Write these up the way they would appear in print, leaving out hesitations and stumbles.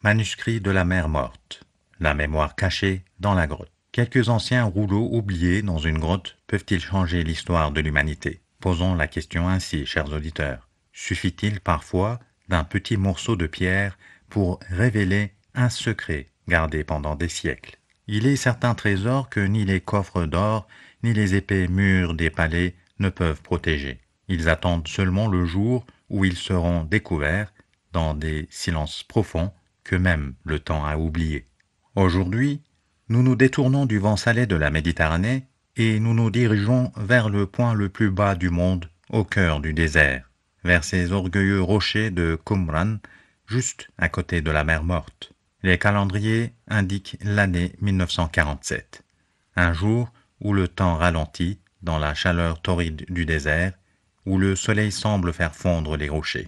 Manuscrit de la mer morte. La mémoire cachée dans la grotte. Quelques anciens rouleaux oubliés dans une grotte peuvent-ils changer l'histoire de l'humanité? Posons la question ainsi, chers auditeurs. Suffit-il parfois d'un petit morceau de pierre pour révéler un secret gardé pendant des siècles? Il est certains trésors que ni les coffres d'or, ni les épais murs des palais ne peuvent protéger. Ils attendent seulement le jour où ils seront découverts dans des silences profonds que même le temps a oublié. Aujourd'hui, nous nous détournons du vent salé de la Méditerranée et nous nous dirigeons vers le point le plus bas du monde, au cœur du désert, vers ces orgueilleux rochers de Qumran, juste à côté de la mer morte. Les calendriers indiquent l'année 1947, un jour où le temps ralentit dans la chaleur torride du désert, où le soleil semble faire fondre les rochers.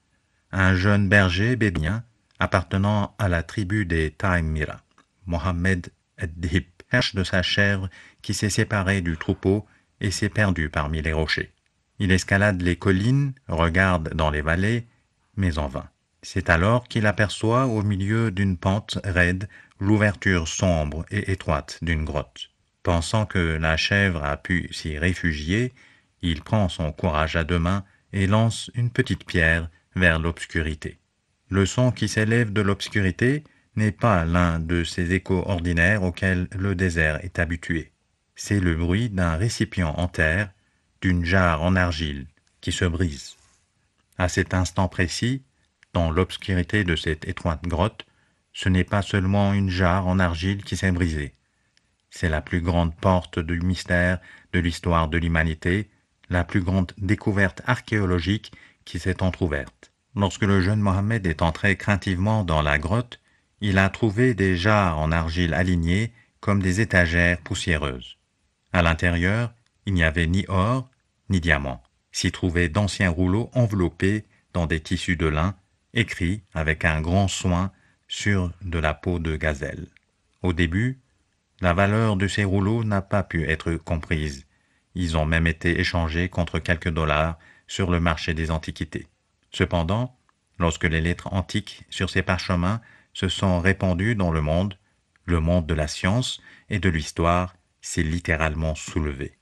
Un jeune berger bédouin appartenant à la tribu des Taïmira, Mohamed Eddhib, cherche de sa chèvre qui s'est séparée du troupeau et s'est perdue parmi les rochers. Il escalade les collines, regarde dans les vallées, mais en vain. C'est alors qu'il aperçoit au milieu d'une pente raide l'ouverture sombre et étroite d'une grotte. Pensant que la chèvre a pu s'y réfugier, il prend son courage à deux mains et lance une petite pierre vers l'obscurité. Le son qui s'élève de l'obscurité n'est pas l'un de ces échos ordinaires auxquels le désert est habitué. C'est le bruit d'un récipient en terre, d'une jarre en argile qui se brise. À cet instant précis, dans l'obscurité de cette étroite grotte, ce n'est pas seulement une jarre en argile qui s'est brisée. C'est la plus grande porte du mystère de l'histoire de l'humanité, la plus grande découverte archéologique qui s'est entr'ouverte. Lorsque le jeune Mohammed est entré craintivement dans la grotte, il a trouvé des jarres en argile alignées comme des étagères poussiéreuses. À l'intérieur, il n'y avait ni or, ni diamant. S'y trouvaient d'anciens rouleaux enveloppés dans des tissus de lin, écrits avec un grand soin sur de la peau de gazelle. Au début, la valeur de ces rouleaux n'a pas pu être comprise. Ils ont même été échangés contre quelques dollars sur le marché des antiquités. Cependant, lorsque les lettres antiques sur ces parchemins se sont répandues dans le monde de la science et de l'histoire s'est littéralement soulevé.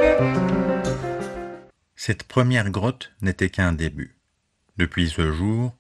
Cette première grotte n'était qu'un début. Depuis ce jour,